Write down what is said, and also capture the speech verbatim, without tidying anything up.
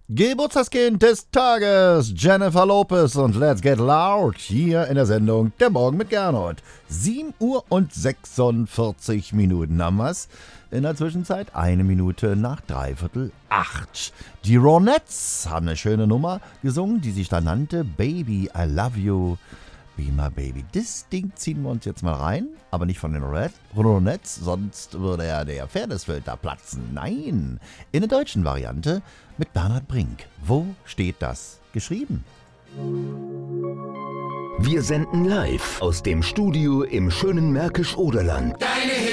Geburtstagskind des Tages, Jennifer Lopez und Let's Get Loud, hier in der Sendung Der Morgen mit Gernot. sieben Uhr und sechsundvierzig Minuten haben wir's. In der Zwischenzeit eine Minute nach dreiviertel acht. Die Ronettes haben eine schöne Nummer gesungen, die sich da nannte Baby, I Love You, Be My Baby. Das Ding ziehen wir uns jetzt mal rein, aber nicht von den Ronettes, sonst würde ja der Fairnessfilter platzen. Nein, in der deutschen Variante mit Bernhard Brink. Wo steht das geschrieben? Wir senden live aus dem Studio im schönen Märkisch-Oderland. Deine